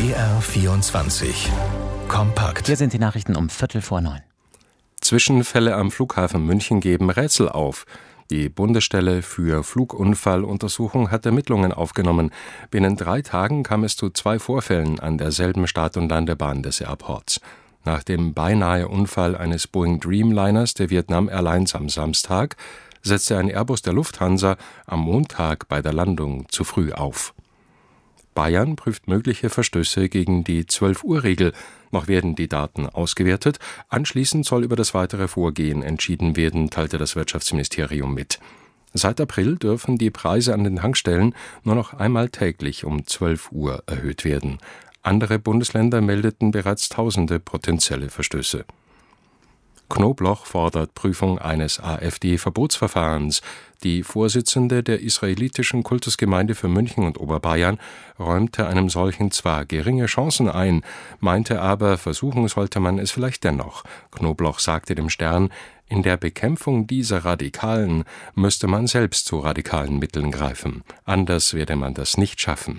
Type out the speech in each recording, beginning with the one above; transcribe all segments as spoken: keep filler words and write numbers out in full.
B R vierundzwanzig. Kompakt. Hier sind die Nachrichten um Viertel vor neun. Zwischenfälle am Flughafen München geben Rätsel auf. Die Bundesstelle für Flugunfalluntersuchung hat Ermittlungen aufgenommen. Binnen drei Tagen kam es zu zwei Vorfällen an derselben Start- und Landebahn des Airports. Nach dem beinahe Unfall eines Boeing Dreamliners der Vietnam Airlines am Samstag setzte ein Airbus der Lufthansa am Montag bei der Landung zu früh auf. Bayern prüft mögliche Verstöße gegen die zwölf-Uhr-Regel. Noch werden die Daten ausgewertet. Anschließend soll über das weitere Vorgehen entschieden werden, teilte das Wirtschaftsministerium mit. Seit April dürfen die Preise an den Tankstellen nur noch einmal täglich um zwölf Uhr erhöht werden. Andere Bundesländer meldeten bereits tausende potenzielle Verstöße. Knobloch fordert Prüfung eines AfD-Verbotsverfahrens. Die Vorsitzende der israelitischen Kultusgemeinde für München und Oberbayern räumte einem solchen zwar geringe Chancen ein, meinte aber, versuchen sollte man es vielleicht dennoch. Knobloch sagte dem Stern, in der Bekämpfung dieser Radikalen müsste man selbst zu radikalen Mitteln greifen. Anders werde man das nicht schaffen.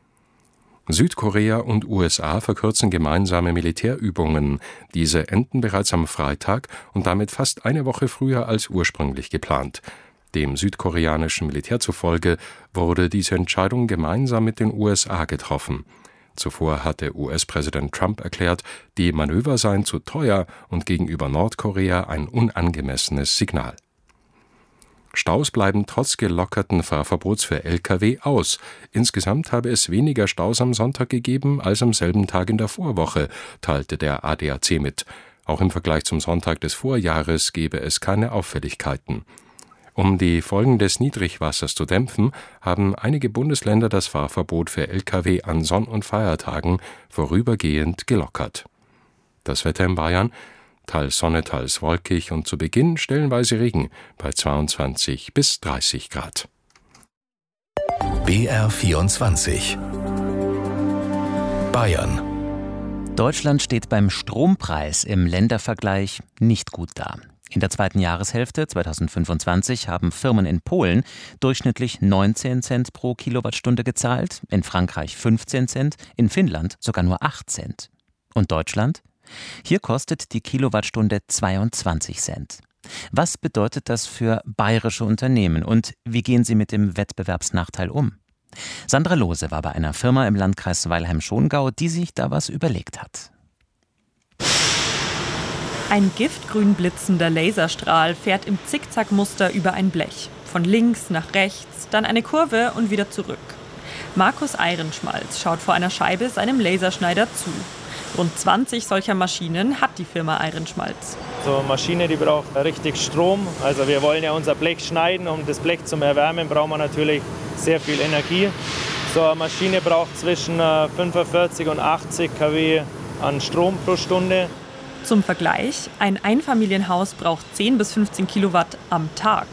Südkorea und U S A verkürzen gemeinsame Militärübungen. Diese enden bereits am Freitag und damit fast eine Woche früher als ursprünglich geplant. Dem südkoreanischen Militär zufolge wurde diese Entscheidung gemeinsam mit den U S A getroffen. Zuvor hatte U S-Präsident Trump erklärt, die Manöver seien zu teuer und gegenüber Nordkorea ein unangemessenes Signal. Staus bleiben trotz gelockerten Fahrverbots für L K W aus. Insgesamt habe es weniger Staus am Sonntag gegeben als am selben Tag in der Vorwoche, teilte der A D A C mit. Auch im Vergleich zum Sonntag des Vorjahres gebe es keine Auffälligkeiten. Um die Folgen des Niedrigwassers zu dämpfen, haben einige Bundesländer das Fahrverbot für L K W an Sonn- und Feiertagen vorübergehend gelockert. Das Wetter in Bayern: teils Sonne, teils wolkig und zu Beginn stellenweise Regen bei zweiundzwanzig bis dreißig Grad. B R vierundzwanzig. Bayern. Deutschland steht beim Strompreis im Ländervergleich nicht gut da. In der zweiten Jahreshälfte zweitausendfünfundzwanzig haben Firmen in Polen durchschnittlich neunzehn Cent pro Kilowattstunde gezahlt, in Frankreich fünfzehn Cent, in Finnland sogar nur acht Cent. Und Deutschland? Hier kostet die Kilowattstunde zweiundzwanzig Cent. Was bedeutet das für bayerische Unternehmen und wie gehen sie mit dem Wettbewerbsnachteil um? Sandra Lohse war bei einer Firma im Landkreis Weilheim-Schongau, die sich da was überlegt hat. Ein giftgrün blitzender Laserstrahl fährt im Zickzackmuster über ein Blech. Von links nach rechts, dann eine Kurve und wieder zurück. Markus Eirenschmalz schaut vor einer Scheibe seinem Laserschneider zu. Rund zwanzig solcher Maschinen hat die Firma Eirenschmalz. So eine Maschine, die braucht richtig Strom. Also wir wollen ja unser Blech schneiden. Um das Blech zu erwärmen, brauchen wir natürlich sehr viel Energie. So eine Maschine braucht zwischen fünfundvierzig und achtzig Kilowatt an Strom pro Stunde. Zum Vergleich, ein Einfamilienhaus braucht zehn bis fünfzehn Kilowatt am Tag.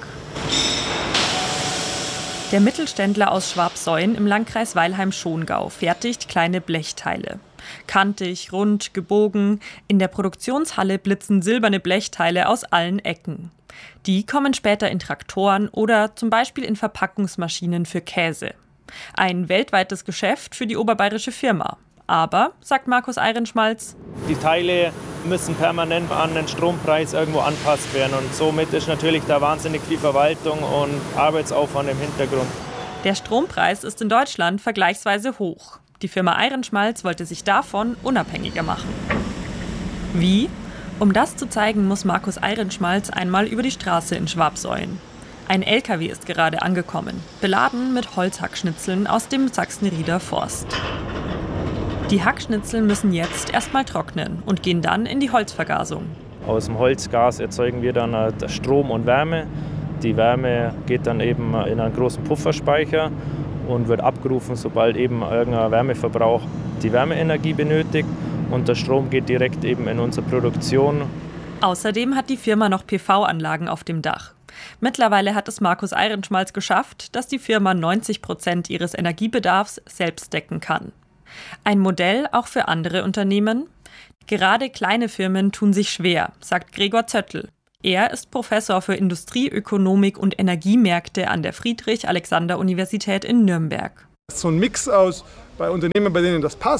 Der Mittelständler aus Schwabsäuen im Landkreis Weilheim-Schongau fertigt kleine Blechteile. Kantig, rund, gebogen. In der Produktionshalle blitzen silberne Blechteile aus allen Ecken. Die kommen später in Traktoren oder zum Beispiel in Verpackungsmaschinen für Käse. Ein weltweites Geschäft für die oberbayerische Firma. Aber, sagt Markus Eirenschmalz, die Teile müssen permanent an den Strompreis irgendwo angepasst werden. Und somit ist natürlich da wahnsinnig viel Verwaltung und Arbeitsaufwand im Hintergrund. Der Strompreis ist in Deutschland vergleichsweise hoch. Die Firma Eirenschmalz wollte sich davon unabhängiger machen. Wie? Um das zu zeigen, muss Markus Eirenschmalz einmal über die Straße in Schwabsäuen. Ein L K W ist gerade angekommen, beladen mit Holzhackschnitzeln aus dem Sachsenrieder Forst. Die Hackschnitzel müssen jetzt erstmal trocknen und gehen dann in die Holzvergasung. Aus dem Holzgas erzeugen wir dann Strom und Wärme. Die Wärme geht dann eben in einen großen Pufferspeicher und wird abgerufen, sobald eben irgendein Wärmeverbrauch die Wärmeenergie benötigt. Und der Strom geht direkt eben in unsere Produktion. Außerdem hat die Firma noch P V-Anlagen auf dem Dach. Mittlerweile hat es Markus Eirenschmalz geschafft, dass die Firma neunzig Prozent ihres Energiebedarfs selbst decken kann. Ein Modell auch für andere Unternehmen? Gerade kleine Firmen tun sich schwer, sagt Gregor Zöttl. Er ist Professor für Industrieökonomik und Energiemärkte an der Friedrich-Alexander-Universität in Nürnberg. So ein Mix aus bei Unternehmen, bei denen das passt,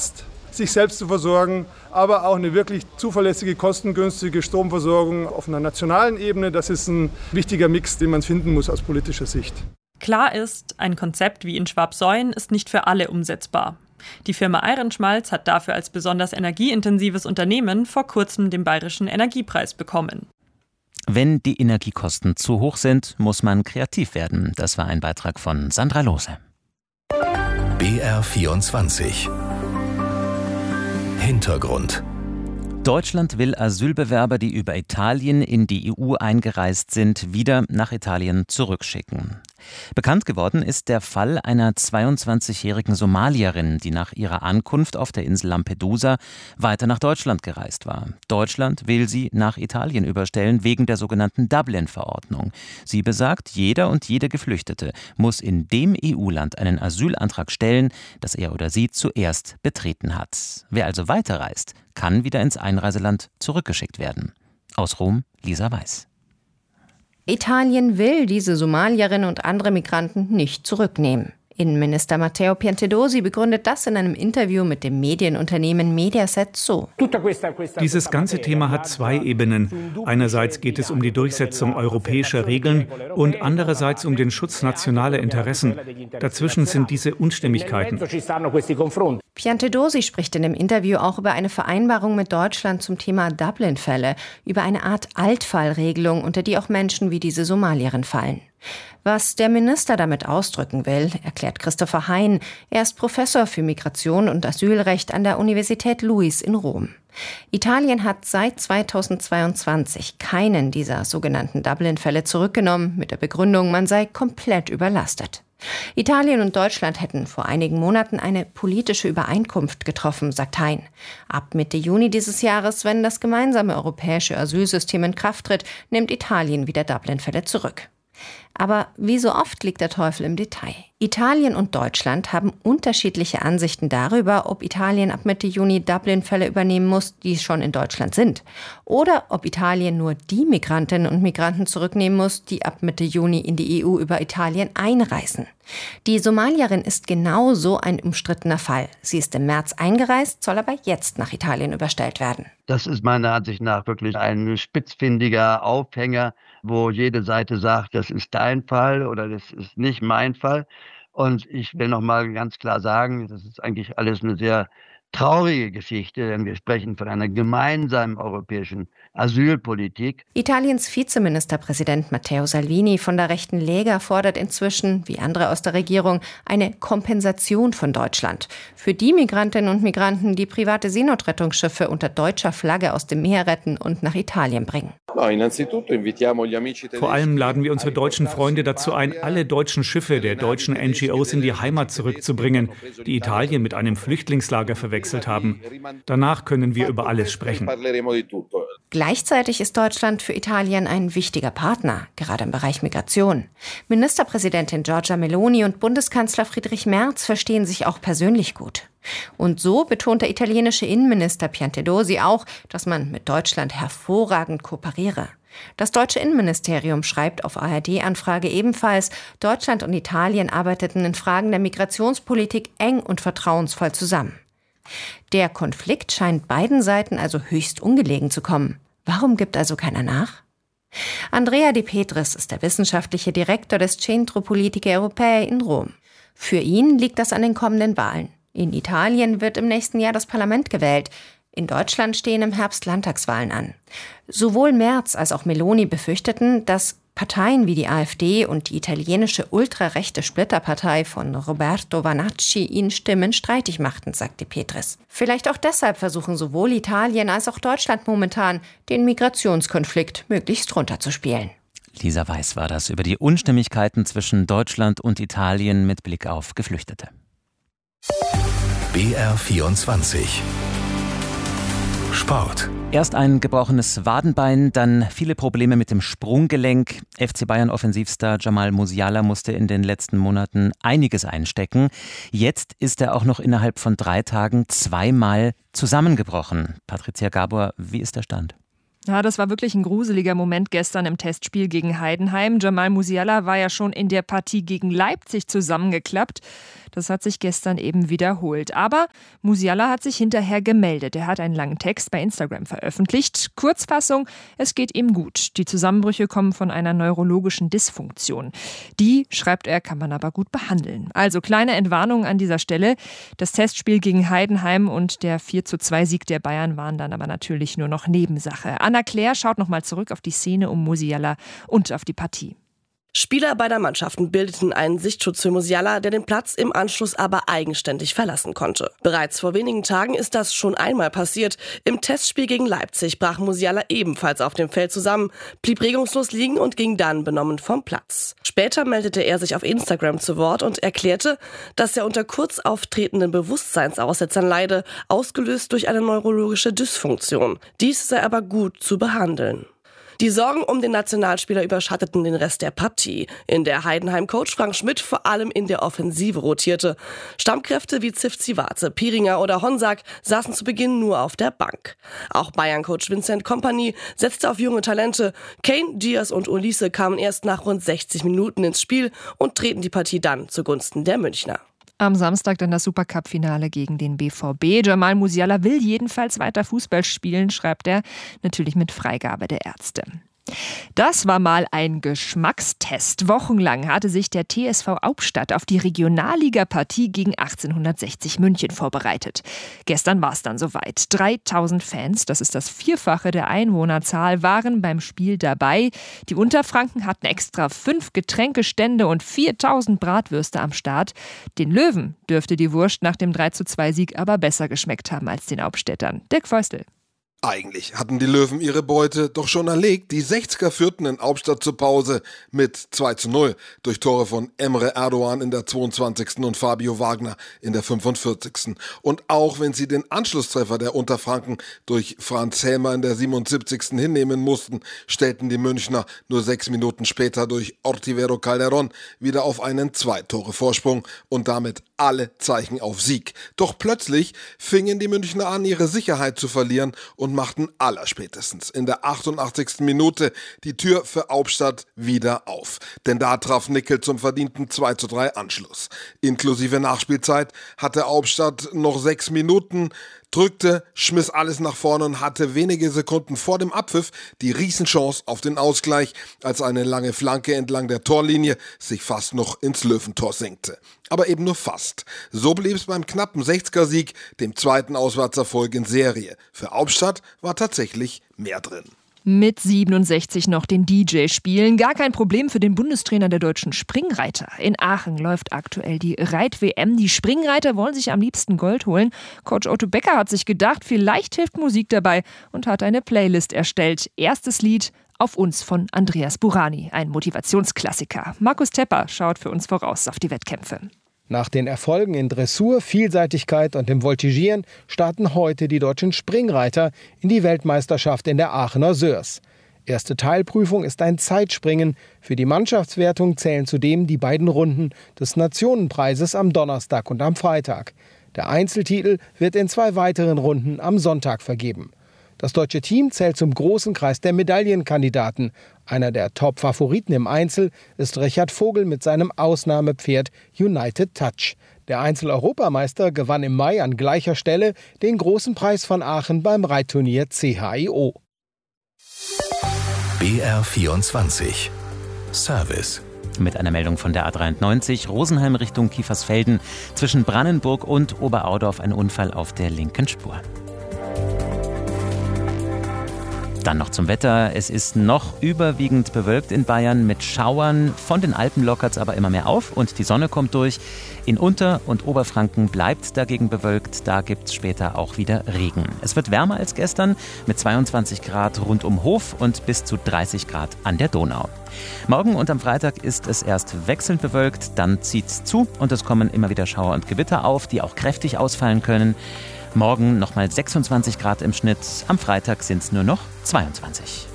sich selbst zu versorgen, aber auch eine wirklich zuverlässige, kostengünstige Stromversorgung auf einer nationalen Ebene. Das ist ein wichtiger Mix, den man finden muss aus politischer Sicht. Klar ist, ein Konzept wie in Schwabsäulen ist nicht für alle umsetzbar. Die Firma Eirenschmalz hat dafür als besonders energieintensives Unternehmen vor kurzem den bayerischen Energiepreis bekommen. Wenn die Energiekosten zu hoch sind, muss man kreativ werden. Das war ein Beitrag von Sandra Lohse. B R vierundzwanzig. Hintergrund. Deutschland will Asylbewerber, die über Italien in die E U eingereist sind, wieder nach Italien zurückschicken. Bekannt geworden ist der Fall einer zweiundzwanzigjährigen Somalierin, die nach ihrer Ankunft auf der Insel Lampedusa weiter nach Deutschland gereist war. Deutschland will sie nach Italien überstellen wegen der sogenannten Dublin-Verordnung. Sie besagt, jeder und jede Geflüchtete muss in dem E U-Land einen Asylantrag stellen, das er oder sie zuerst betreten hat. Wer also weiterreist, kann wieder ins Einreiseland zurückgeschickt werden. Aus Rom, Lisa Weiß. Italien will diese Somalierin und andere Migranten nicht zurücknehmen. Innenminister Matteo Piantedosi begründet das in einem Interview mit dem Medienunternehmen Mediaset so. Dieses ganze Thema hat zwei Ebenen. Einerseits geht es um die Durchsetzung europäischer Regeln und andererseits um den Schutz nationaler Interessen. Dazwischen sind diese Unstimmigkeiten. Piantedosi spricht in dem Interview auch über eine Vereinbarung mit Deutschland zum Thema Dublin-Fälle, über eine Art Altfallregelung, unter die auch Menschen wie diese Somalierin fallen. Was der Minister damit ausdrücken will, erklärt Christopher Hein. Er ist Professor für Migration und Asylrecht an der Universität Luis in Rom. Italien hat seit zweitausendzweiundzwanzig keinen dieser sogenannten Dublin-Fälle zurückgenommen, mit der Begründung, man sei komplett überlastet. Italien und Deutschland hätten vor einigen Monaten eine politische Übereinkunft getroffen, sagt Hein. Ab Mitte Juni dieses Jahres, wenn das gemeinsame europäische Asylsystem in Kraft tritt, nimmt Italien wieder Dublin-Fälle zurück. Aber wie so oft liegt der Teufel im Detail. Italien und Deutschland haben unterschiedliche Ansichten darüber, ob Italien ab Mitte Juni Dublin-Fälle übernehmen muss, die schon in Deutschland sind. Oder ob Italien nur die Migrantinnen und Migranten zurücknehmen muss, die ab Mitte Juni in die E U über Italien einreisen. Die Somalierin ist genau so ein umstrittener Fall. Sie ist im März eingereist, soll aber jetzt nach Italien überstellt werden. Das ist meiner Ansicht nach wirklich ein spitzfindiger Aufhänger, wo jede Seite sagt, das ist dein Fall oder das ist nicht mein Fall. Und ich will noch mal ganz klar sagen, das ist eigentlich alles eine sehr traurige Geschichte, denn wir sprechen von einer gemeinsamen europäischen Asylpolitik. Italiens Vizeministerpräsident Matteo Salvini von der rechten Lega fordert inzwischen, wie andere aus der Regierung, eine Kompensation von Deutschland für die Migrantinnen und Migranten, die private Seenotrettungsschiffe unter deutscher Flagge aus dem Meer retten und nach Italien bringen. Vor allem laden wir unsere deutschen Freunde dazu ein, alle deutschen Schiffe der deutschen N G Os in die Heimat zurückzubringen, die Italien mit einem Flüchtlingslager verwechselt haben. Danach können wir über alles sprechen. Gleichzeitig ist Deutschland für Italien ein wichtiger Partner, gerade im Bereich Migration. Ministerpräsidentin Giorgia Meloni und Bundeskanzler Friedrich Merz verstehen sich auch persönlich gut. Und so betont der italienische Innenminister Piantedosi auch, dass man mit Deutschland hervorragend kooperiere. Das deutsche Innenministerium schreibt auf A R D-Anfrage ebenfalls, Deutschland und Italien arbeiteten in Fragen der Migrationspolitik eng und vertrauensvoll zusammen. Der Konflikt scheint beiden Seiten also höchst ungelegen zu kommen. Warum gibt also keiner nach? Andrea De Petris ist der wissenschaftliche Direktor des Centro Politiche Europee in Rom. Für ihn liegt das an den kommenden Wahlen. In Italien wird im nächsten Jahr das Parlament gewählt. In Deutschland stehen im Herbst Landtagswahlen an. Sowohl Merz als auch Meloni befürchteten, dass Parteien wie die AfD und die italienische ultrarechte Splitterpartei von Roberto Vanacci ihnen Stimmen streitig machten, sagte Petris. Vielleicht auch deshalb versuchen sowohl Italien als auch Deutschland momentan, den Migrationskonflikt möglichst runterzuspielen. Lisa Weiß war das über die Unstimmigkeiten zwischen Deutschland und Italien mit Blick auf Geflüchtete. B R vierundzwanzig. Sport. Erst ein gebrochenes Wadenbein, dann viele Probleme mit dem Sprunggelenk. F C Bayern-Offensivstar Jamal Musiala musste in den letzten Monaten einiges einstecken. Jetzt ist er auch noch innerhalb von drei Tagen zweimal zusammengebrochen. Patricia Gabor, wie ist der Stand? Ja, das war wirklich ein gruseliger Moment gestern im Testspiel gegen Heidenheim. Jamal Musiala war ja schon in der Partie gegen Leipzig zusammengeklappt. Das hat sich gestern eben wiederholt. Aber Musiala hat sich hinterher gemeldet. Er hat einen langen Text bei Instagram veröffentlicht. Kurzfassung, es geht ihm gut. Die Zusammenbrüche kommen von einer neurologischen Dysfunktion. Die, schreibt er, kann man aber gut behandeln. Also kleine Entwarnung an dieser Stelle. Das Testspiel gegen Heidenheim und der vier zu zwei Sieg der Bayern waren dann aber natürlich nur noch Nebensache. Anna Claire schaut nochmal zurück auf die Szene um Musiala und auf die Partie. Spieler beider Mannschaften bildeten einen Sichtschutz für Musiala, der den Platz im Anschluss aber eigenständig verlassen konnte. Bereits vor wenigen Tagen ist das schon einmal passiert. Im Testspiel gegen Leipzig brach Musiala ebenfalls auf dem Feld zusammen, blieb regungslos liegen und ging dann benommen vom Platz. Später meldete er sich auf Instagram zu Wort und erklärte, dass er unter kurz auftretenden Bewusstseinsaussetzern leide, ausgelöst durch eine neurologische Dysfunktion. Dies sei aber gut zu behandeln. Die Sorgen um den Nationalspieler überschatteten den Rest der Partie, in der Heidenheim-Coach Frank Schmidt vor allem in der Offensive rotierte. Stammkräfte wie Ziv-Zivaze, Piringer oder Honsack saßen zu Beginn nur auf der Bank. Auch Bayern-Coach Vincent Kompany setzte auf junge Talente. Kane, Diaz und Olise kamen erst nach rund sechzig Minuten ins Spiel und drehten die Partie dann zugunsten der Münchner. Am Samstag dann das Supercup-Finale gegen den B V B. Jamal Musiala will jedenfalls weiter Fußball spielen, schreibt er, natürlich mit Freigabe der Ärzte. Das war mal ein Geschmackstest. Wochenlang hatte sich der T S V Hauptstadt auf die Regionalliga-Partie gegen achtzehnhundertsechzig München vorbereitet. Gestern war es dann soweit. dreitausend Fans, das ist das Vierfache der Einwohnerzahl, waren beim Spiel dabei. Die Unterfranken hatten extra fünf Getränkestände und viertausend Bratwürste am Start. Den Löwen dürfte die Wurst nach dem drei zu zwei Sieg aber besser geschmeckt haben als den Hauptstädtern. Dirk Feustel. Eigentlich hatten die Löwen ihre Beute doch schon erlegt. Die sechziger führten in Hauptstadt zur Pause mit zwei zu null durch Tore von Emre Erdogan in der zweiundzwanzigsten und Fabio Wagner in der fünfundvierzigsten Und auch wenn sie den Anschlusstreffer der Unterfranken durch Franz Helmer in der siebenundsiebzigsten hinnehmen mussten, stellten die Münchner nur sechs Minuten später durch Ortivero Calderón wieder auf einen Zwei-Tore-Vorsprung und damit alle Zeichen auf Sieg. Doch plötzlich fingen die Münchner an, ihre Sicherheit zu verlieren und machten allerspätestens in der achtundachtzigsten Minute die Tür für Hauptstadt wieder auf. Denn da traf Nickel zum verdienten zwei zu drei Anschluss. Inklusive Nachspielzeit hatte Hauptstadt noch sechs Minuten, drückte, schmiss alles nach vorne und hatte wenige Sekunden vor dem Abpfiff die Riesenchance auf den Ausgleich, als eine lange Flanke entlang der Torlinie sich fast noch ins Löwentor senkte. Aber eben nur fast. So blieb es beim knappen sechziger-Sieg, dem zweiten Auswärtserfolg in Serie. Für Hauptstadt war tatsächlich mehr drin. Mit siebenundsechzig noch den D J spielen. Gar kein Problem für den Bundestrainer der deutschen Springreiter. In Aachen läuft aktuell die Reit-W M. Die Springreiter wollen sich am liebsten Gold holen. Coach Otto Becker hat sich gedacht, vielleicht hilft Musik dabei und hat eine Playlist erstellt. Erstes Lied Auf uns von Andreas Burani, ein Motivationsklassiker. Markus Tepper schaut für uns voraus auf die Wettkämpfe. Nach den Erfolgen in Dressur, Vielseitigkeit und dem Voltigieren starten heute die deutschen Springreiter in die Weltmeisterschaft in der Aachener Sörs. Erste Teilprüfung ist ein Zeitspringen. Für die Mannschaftswertung zählen zudem die beiden Runden des Nationenpreises am Donnerstag und am Freitag. Der Einzeltitel wird in zwei weiteren Runden am Sonntag vergeben. Das deutsche Team zählt zum großen Kreis der Medaillenkandidaten. Einer der Top-Favoriten im Einzel ist Richard Vogel mit seinem Ausnahmepferd United Touch. Der Einzel-Europameister gewann im Mai an gleicher Stelle den großen Preis von Aachen beim Reitturnier C H I O. B R vierundzwanzig Service. Mit einer Meldung von der A dreiundneunzig, Rosenheim Richtung Kiefersfelden. Zwischen Brannenburg und Oberaudorf ein Unfall auf der linken Spur. Dann noch zum Wetter. Es ist noch überwiegend bewölkt in Bayern mit Schauern. Von den Alpen lockert es aber immer mehr auf und die Sonne kommt durch. In Unter- und Oberfranken bleibt dagegen bewölkt. Da gibt es später auch wieder Regen. Es wird wärmer als gestern mit zweiundzwanzig Grad rund um Hof und bis zu dreißig Grad an der Donau. Morgen und am Freitag ist es erst wechselnd bewölkt, dann zieht es zu und es kommen immer wieder Schauer und Gewitter auf, die auch kräftig ausfallen können. Morgen nochmal sechsundzwanzig Grad im Schnitt, am Freitag sind es nur noch zweiundzwanzig.